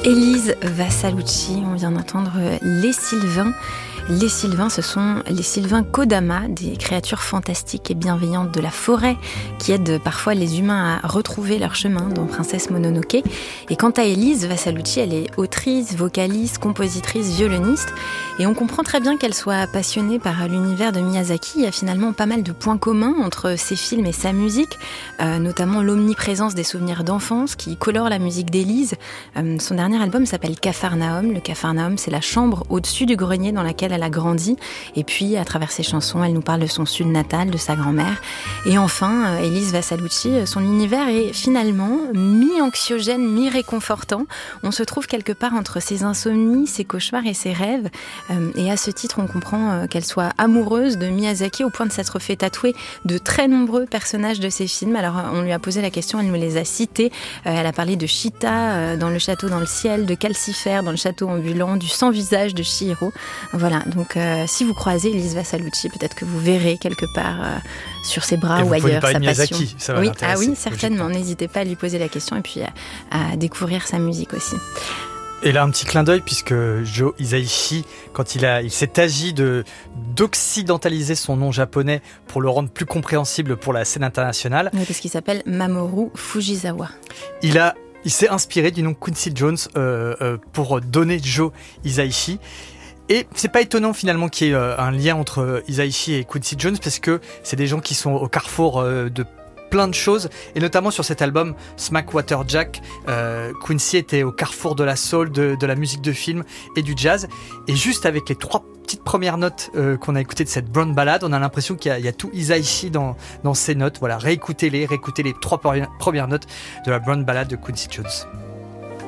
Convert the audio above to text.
Élise Vassalucci, on vient d'entendre Les Sylvains. Les Sylvains, ce sont les Sylvains Kodama, des créatures fantastiques et bienveillantes de la forêt qui aident parfois les humains à retrouver leur chemin dans Princesse Mononoke. Et quant à Élise Vassalucci, elle est autrice, vocaliste, compositrice, violoniste. Et on comprend très bien qu'elle soit passionnée par l'univers de Miyazaki. Il y a finalement pas mal de points communs entre ses films et sa musique, notamment l'omniprésence des souvenirs d'enfance qui colore la musique d'Élise. Son dernier album s'appelle Capharnaüm. Le Capharnaüm, c'est la chambre au-dessus du grenier dans laquelle elle a grandi. Et puis, à travers ses chansons, elle nous parle de son sud natal, de sa grand-mère. Et enfin, Élise Vassalucci, son univers est finalement mi-anxiogène, mi-réconfortant. On se trouve quelque part entre ses insomnies, ses cauchemars et ses rêves. Et à ce titre, on comprend qu'elle soit amoureuse de Miyazaki au point de s'être fait tatouer de très nombreux personnages de ses films. Alors, on lui a posé la question, elle nous les a cités. Elle a parlé de Chita dans Le Château dans le ciel, de Calcifer dans Le Château ambulant, du Sans-Visage de Chihiro. Voilà, donc si vous croisez Élise Vassalucci, peut-être que vous verrez quelque part sur ses bras ou ailleurs sa passion. Ça va oui, l'intéresser, oui, certainement. N'hésitez pas à lui poser la question et puis à découvrir sa musique aussi. Et là, un petit clin d'œil, puisque Joe Hisaishi, quand il s'est agi d'occidentaliser son nom japonais pour le rendre plus compréhensible pour la scène internationale. Oui, parce qu'il s'appelle Mamoru Fujisawa. Il s'est inspiré du nom Quincy Jones pour donner Joe Hisaishi. Et c'est pas étonnant finalement qu'il y ait un lien entre Hisaishi et Quincy Jones, parce que c'est des gens qui sont au carrefour de plein de choses, et notamment sur cet album Smackwater Jack, Quincy était au carrefour de la soul, de la musique de film et du jazz, et juste avec les 3 petites premières notes qu'on a écoutées de cette brown ballade, on a l'impression qu'il y a tout Hisaishi dans ces notes. Voilà, réécoutez les 3 premières notes de la brown ballade de Quincy Jones.